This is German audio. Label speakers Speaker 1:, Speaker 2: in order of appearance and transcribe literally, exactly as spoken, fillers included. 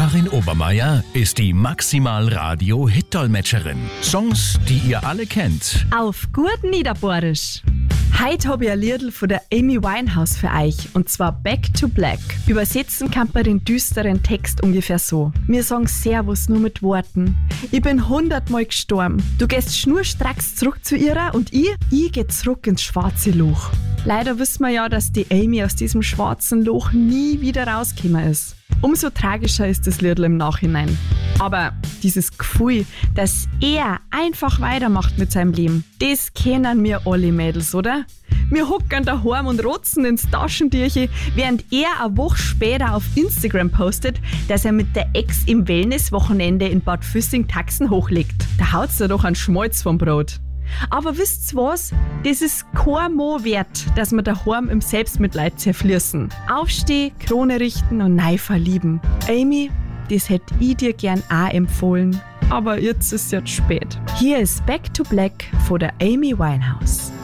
Speaker 1: Karin Obermeier ist die Maximal-Radio-Hit-Dolmetscherin. Songs, die ihr alle kennt.
Speaker 2: Auf gut Niederbohrisch. Heute habe ich ein Liedl von der Amy Winehouse für euch, und zwar Back to Black. Übersetzen kann man den düsteren Text ungefähr so. Wir sagen Servus nur mit Worten. Ich bin hundertmal gestorben. Du gehst schnurstracks zurück zu ihrer und ich, ich geh zurück ins schwarze Loch. Leider wissen wir ja, dass die Amy aus diesem schwarzen Loch nie wieder rausgekommen ist. Umso tragischer ist das Liedl im Nachhinein. Aber dieses Gefühl, dass er einfach weitermacht mit seinem Leben, das kennen wir alle Mädels, oder? Wir hocken daheim und rotzen ins Taschentücher, während er eine Woche später auf Instagram postet, dass er mit der Ex im Wellnesswochenende in Bad Füssing-Taxen hochlegt. Da haut's da doch einen Schmalz vom Brot. Aber wisst's was? Das ist kein Mo wert, dass wir daheim im Selbstmitleid zerfließen. Aufstehen, Krone richten und neu verlieben. Amy, das hätte ich dir gern auch empfohlen. Aber jetzt ist es ja zu spät. Hier ist Back to Black von der Amy Winehouse.